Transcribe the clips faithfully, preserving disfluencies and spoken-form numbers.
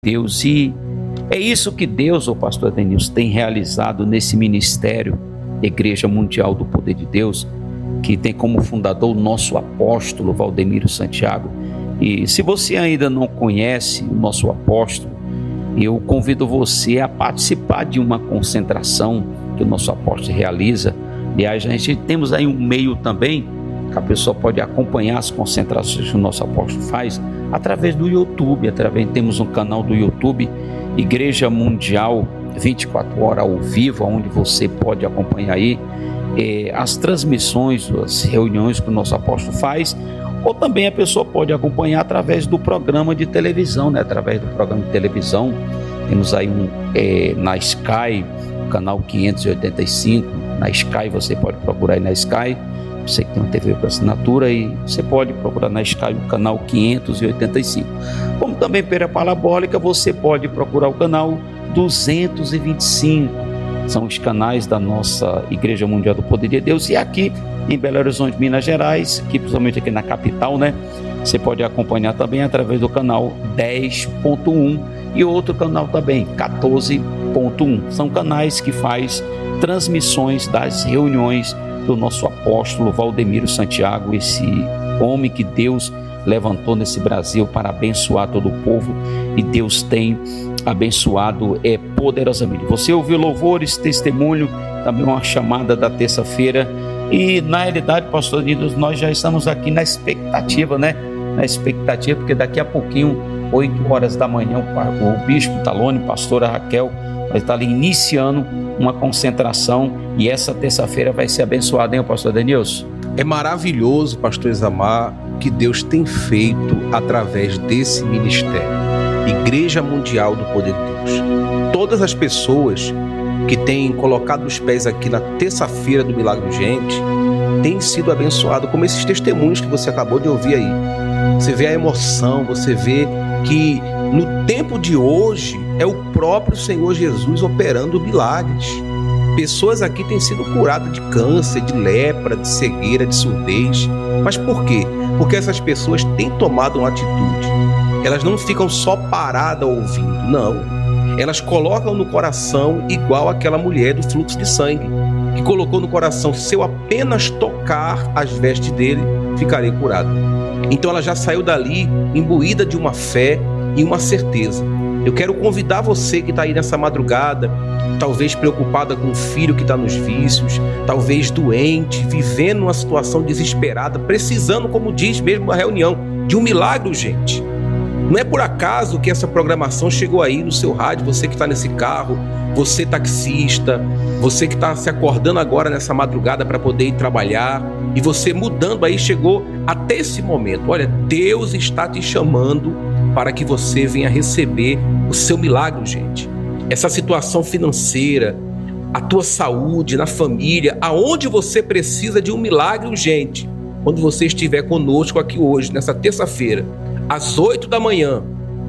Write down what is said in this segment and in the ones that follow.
Deus, e é isso que Deus, o pastor Denilson, tem realizado nesse ministério Igreja Mundial do Poder de Deus, que tem como fundador o nosso apóstolo Valdemiro Santiago. E se você ainda não conhece o nosso apóstolo, eu convido você a participar de uma concentração que o nosso apóstolo realiza. Aliás, a gente temos aí um meio também que a pessoa pode acompanhar as concentrações que o nosso apóstolo faz através do YouTube. Através, temos um canal do YouTube, Igreja Mundial vinte e quatro horas ao vivo, onde você pode acompanhar aí eh, as transmissões, as reuniões que o nosso apóstolo faz, ou também a pessoa pode acompanhar através do programa de televisão, né? Através do programa de televisão, temos aí um eh, na Sky, canal quinhentos e oitenta e cinco, na Sky, você pode procurar aí na Sky, você que tem uma T V por assinatura, e você pode procurar na Sky o canal quinhentos e oitenta e cinco. Como também pela parabólica, você pode procurar o canal duzentos e vinte e cinco. São os canais da nossa Igreja Mundial do Poder de Deus. E aqui em Belo Horizonte, Minas Gerais, aqui, principalmente aqui na capital, né? Você pode acompanhar também através do canal dez ponto um e outro canal também, quatorze ponto um. São canais que faz transmissões das reuniões do nosso apóstolo Valdemiro Santiago, esse homem que Deus levantou nesse Brasil para abençoar todo o povo, e Deus tem abençoado é, poderosamente. Você ouviu louvores, testemunho, também uma chamada da terça-feira, e na realidade, pastor Nilson, nós já estamos aqui na expectativa, né? Na expectativa, porque daqui a pouquinho, oito horas da manhã, o, o bispo Talone, pastora Raquel, vai estar ali iniciando uma concentração, e essa terça-feira vai ser abençoada, hein, pastor Denilson? É maravilhoso, pastor Isamar, que Deus tem feito através desse ministério, Igreja Mundial do Poder de Deus. Todas as pessoas que têm colocado os pés aqui na terça-feira do Milagre Urgente têm sido abençoados, como esses testemunhos que você acabou de ouvir aí. Você vê a emoção, você vê que no tempo de hoje é o próprio Senhor Jesus operando milagres. Pessoas aqui têm sido curadas de câncer, de lepra, de cegueira, de surdez. Mas por quê? Porque essas pessoas têm tomado uma atitude. Elas não ficam só paradas ouvindo, não. Elas colocam no coração igual aquela mulher do fluxo de sangue, que colocou no coração: se eu apenas tocar as vestes dele, ficarei curado. Então ela já saiu dali imbuída de uma fé e uma certeza. Eu quero convidar você que está aí nessa madrugada, talvez preocupada com o filho que está nos vícios, talvez doente, vivendo uma situação desesperada, precisando, como diz mesmo a reunião, de um milagre urgente. Não é por acaso que essa programação chegou aí no seu rádio, você que está nesse carro, você taxista, você que está se acordando agora nessa madrugada para poder ir trabalhar, e você mudando aí, chegou até esse momento. Olha, Deus está te chamando para que você venha receber o seu milagre, gente. Essa situação financeira, a tua saúde, na família, aonde você precisa de um milagre urgente, quando você estiver conosco aqui hoje, nessa terça-feira, às oito da manhã,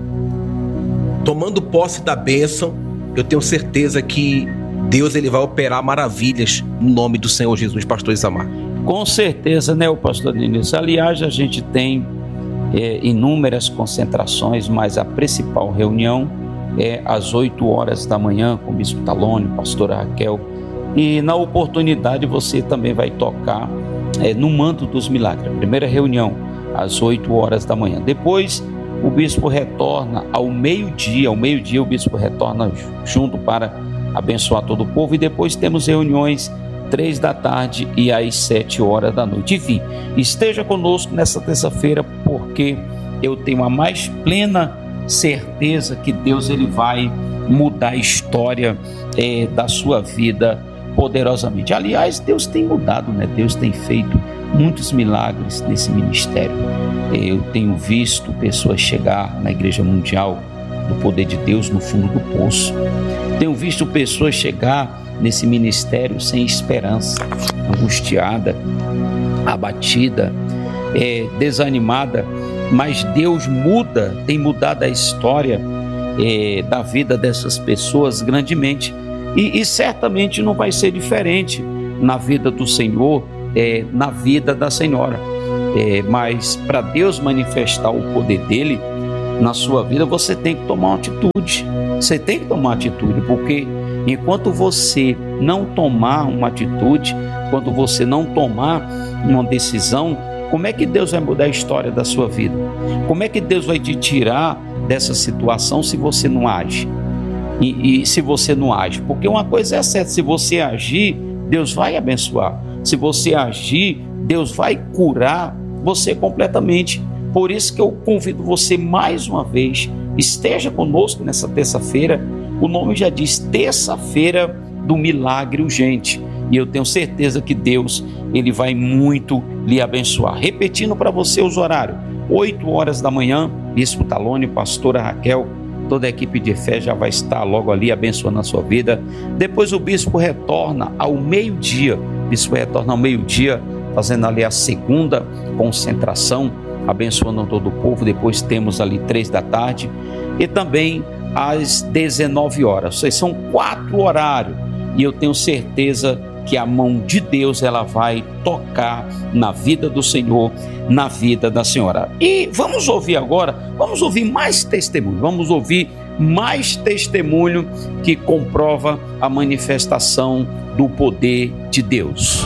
tomando posse da bênção, eu tenho certeza que Deus ele vai operar maravilhas no nome do Senhor Jesus, pastor Isamar. Com certeza, né, o pastor Denilson? Aliás, a gente tem é, inúmeras concentrações, mas a principal reunião é às oito horas da manhã com o bispo Talone, pastora Raquel, e na oportunidade você também vai tocar é, no Manto dos Milagres. A primeira reunião às oito horas da manhã. Depois o bispo retorna ao meio-dia, ao meio-dia o bispo retorna junto para abençoar todo o povo, e depois temos reuniões três da tarde e às sete horas da noite. Enfim, esteja conosco nessa terça-feira, porque eu tenho a mais plena certeza que Deus ele vai mudar a história é, da sua vida poderosamente. Aliás, Deus tem mudado, né? Deus tem feito muitos milagres nesse ministério. Eu tenho visto pessoas chegar na Igreja Mundial do Poder de Deus no fundo do poço. Tenho visto pessoas chegar nesse ministério sem esperança, angustiada, abatida, é, desanimada, mas Deus muda, tem mudado a história é, da vida dessas pessoas grandemente, e, e certamente não vai ser diferente na vida do Senhor, é, na vida da Senhora, é, mas para Deus manifestar o poder dele, na sua vida, você tem que tomar uma atitude. Você tem que tomar uma atitude, porque enquanto você não tomar uma atitude, quando você não tomar uma decisão, como é que Deus vai mudar a história da sua vida? Como é que Deus vai te tirar dessa situação se você não age? E, e se você não age? Porque uma coisa é certa, se você agir, Deus vai abençoar. Se você agir, Deus vai curar você completamente. Por isso que eu convido você mais uma vez, esteja conosco nessa terça-feira. O nome já diz, terça-feira do milagre urgente. E eu tenho certeza que Deus, Ele vai muito lhe abençoar. Repetindo para você os horários, oito horas da manhã, Bispo Talone, Pastora Raquel, toda a equipe de fé já vai estar logo ali abençoando a sua vida. Depois o Bispo retorna ao meio-dia, o Bispo retorna ao meio-dia, fazendo ali a segunda concentração, abençoando todo o povo. Depois temos ali três da tarde e também às dezenove horas. Vocês são quatro horários e eu tenho certeza que a mão de Deus ela vai tocar na vida do Senhor, na vida da senhora. E vamos ouvir agora, vamos ouvir mais testemunho, vamos ouvir mais testemunho que comprova a manifestação do poder de Deus.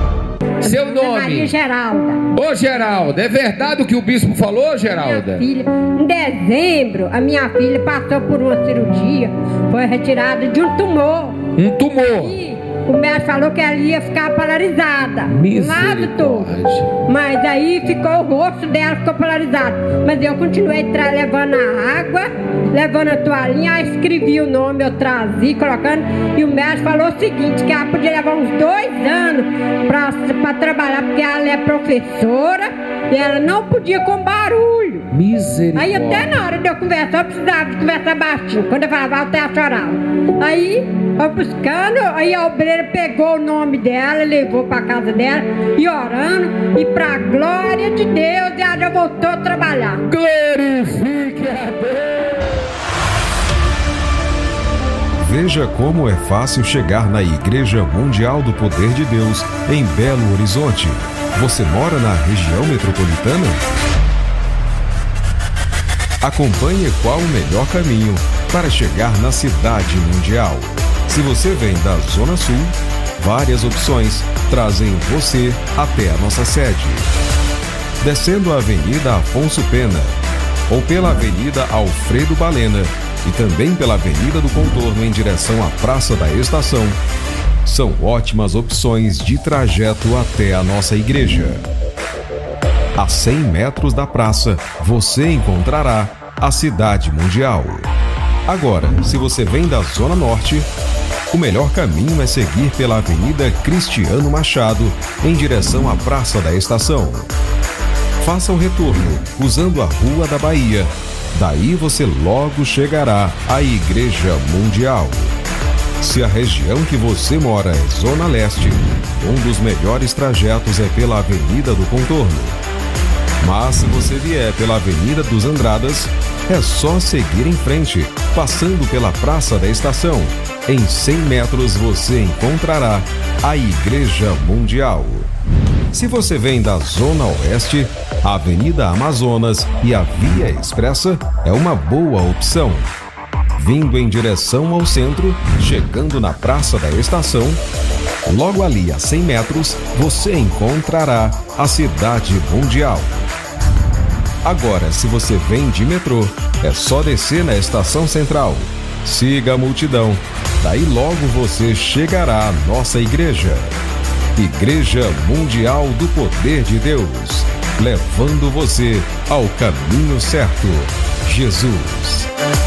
Seu nome? Maria Geralda. Ô Geralda, é verdade o que o bispo falou, Geralda? Minha filha, em dezembro, a minha filha passou por uma cirurgia, foi retirada de um tumor. Um tumor? E o médico falou que ela ia ficar paralisada, o lado todo. Mas aí ficou, o rosto dela ficou paralisado. Mas eu continuei tra- levando a água, levando a toalhinha, aí escrevi o nome, eu trazia, colocando. E o médico falou o seguinte, que ela podia levar uns dois anos para trabalhar, porque ela é professora e ela não podia com barulho. Misericórdia. Aí até na hora de eu conversar, eu precisava de conversar baixinho. Quando eu falava, eu até chorava. Aí, eu buscando, aí a obreira pegou o nome dela, levou para casa dela, e orando, e para glória de Deus, ela já voltou a trabalhar. Glorifique a Deus. Veja como é fácil chegar na Igreja Mundial do Poder de Deus, em Belo Horizonte. Você mora na região metropolitana? Acompanhe qual o melhor caminho para chegar na cidade mundial. Se você vem da Zona Sul, várias opções trazem você até a nossa sede. Descendo a Avenida Afonso Pena, ou pela Avenida Alfredo Balena, e também pela Avenida do Contorno em direção à Praça da Estação, são ótimas opções de trajeto até a nossa igreja. A cem metros da praça, você encontrará a Cidade Mundial. Agora, se você vem da Zona Norte, o melhor caminho é seguir pela Avenida Cristiano Machado, em direção à Praça da Estação. Faça o retorno usando a Rua da Bahia. Daí você logo chegará à Igreja Mundial. Se a região que você mora é Zona Leste, um dos melhores trajetos é pela Avenida do Contorno. Mas se você vier pela Avenida dos Andradas, é só seguir em frente, passando pela Praça da Estação. Em cem metros você encontrará a Igreja Mundial. Se você vem da Zona Oeste, a Avenida Amazonas e a Via Expressa é uma boa opção. Vindo em direção ao centro, chegando na Praça da Estação, logo ali a cem metros, você encontrará a Cidade Mundial. Agora, se você vem de metrô, é só descer na Estação Central. Siga a multidão, daí logo você chegará à nossa igreja. Igreja Mundial do Poder de Deus, levando você ao caminho certo. Jesus.